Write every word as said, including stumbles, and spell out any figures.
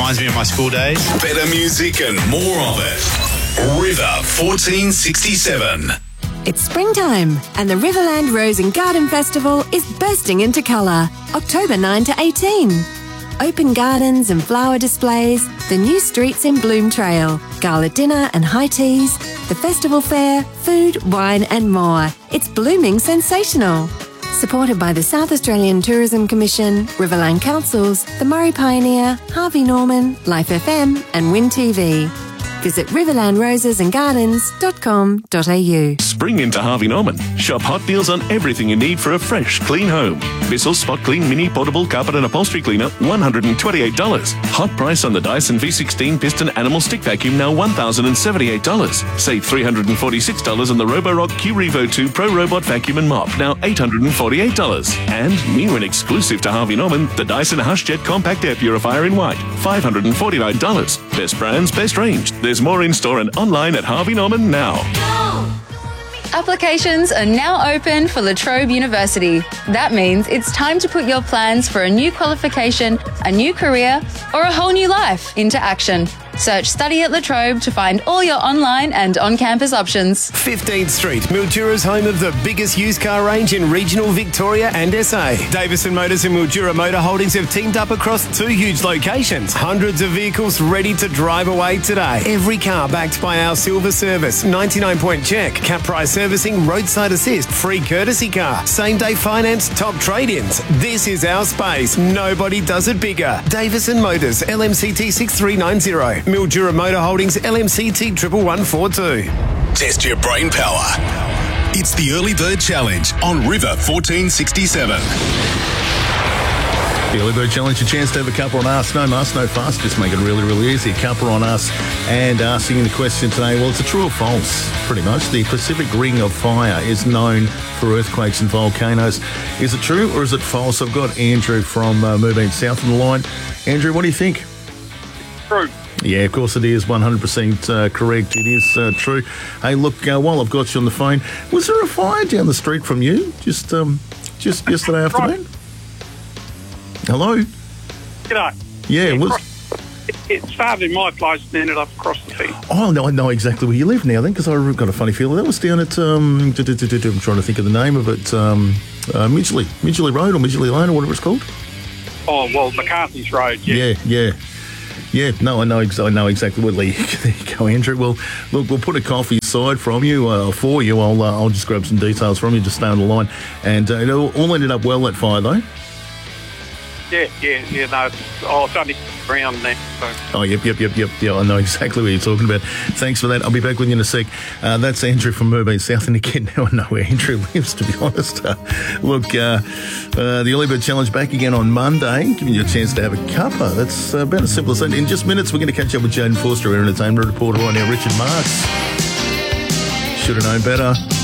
reminds me of my school days. Better music and more of it. River fourteen sixty-seven. It's springtime and the Riverland Rose and Garden Festival is bursting into colour. October ninth to eighteenth. Open gardens and flower displays, the new streets in Bloom Trail, gala dinner and high teas, the festival fair, food, wine and more. It's blooming sensational. Supported by the South Australian Tourism Commission, Riverland Councils, the Murray Pioneer, Harvey Norman, Life F M and Win T V. Visit riverland roses and gardens dot com dot a u. Spring into Harvey Norman. Shop hot deals on everything you need for a fresh, clean home. Bissell Spot Clean Mini Portable Carpet and Upholstery Cleaner, one hundred twenty-eight dollars. Hot price on the Dyson V sixteen Piston Animal Stick Vacuum, now one thousand seventy-eight dollars. Save three hundred forty-six dollars on the Roborock Q Revo two Pro Robot Vacuum and Mop, now eight hundred forty-eight dollars. And new and exclusive to Harvey Norman, the Dyson HushJet Compact Air Purifier in white, five hundred forty-nine dollars. Best brands, best range. There's more in store and online at Harvey Norman now. Applications are now open for La Trobe University. That means it's time to put your plans for a new qualification, a new career, or a whole new life into action. Search Study at La Trobe to find all your online and on-campus options. fifteenth Street, Mildura's home of the biggest used car range in regional Victoria and S A. Davison Motors and Mildura Motor Holdings have teamed up across two huge locations. Hundreds of vehicles ready to drive away today. Every car backed by our silver service, ninety-nine point check, cap price servicing, roadside assist, free courtesy car, same-day finance, top trade-ins. This is our space. Nobody does it bigger. Davison Motors, L M C T six three nine zero. Mildura Motor Holdings, L M C T one one one four two. Test your brain power. It's the Early Bird Challenge on River fourteen sixty-seven. The Early Bird Challenge, a chance to have a cuppa on us. No muss, no fuss, just make it really, really easy. A cuppa on us. And asking the question today, well, it's a true or false, pretty much. The Pacific Ring of Fire is known for earthquakes and volcanoes. Is it true or is it false? I've got Andrew from uh, Moorabool South on the line. Andrew, what do you think? True. Yeah, of course it is, one hundred percent uh, correct. It is uh, true. Hey, look, uh, while I've got you on the phone, was there a fire down the street from you just um, just yesterday afternoon? Hello? G'day. Yeah, it was... It, it started in my place and ended up across the field. Oh, no, I know exactly where you live now then, because I've got a funny feeling. That was down at, um, I'm trying to think of the name of it, um, uh, Midgley, Midgley Road or Midgley Lane or whatever it's called. Oh, well, McCarthy's Road, yeah. Yeah, yeah. Yeah, no, I know, ex- I know exactly what. There you go, Andrew. Well, look, we'll put a coffee aside from you, uh, for you. I'll, uh, I'll just grab some details from you. Just stay on the line, and uh, it all, all ended up well, that fire, though. Yeah, yeah, yeah. No, it's, oh, it's only around there. So. Oh, yep, yep, yep, yep. Yeah, I know exactly what you're talking about. Thanks for that. I'll be back with you in a sec. Uh, that's Andrew from Moorabool South, and again, now I know where Andrew lives, to be honest. Uh, look, uh, uh, the Early Bird Challenge back again on Monday, giving you a chance to have a cuppa. That's uh, about as simple as that. In just minutes, we're going to catch up with Jaden Forster, our entertainment reporter on our Richard Marks. Should have known better.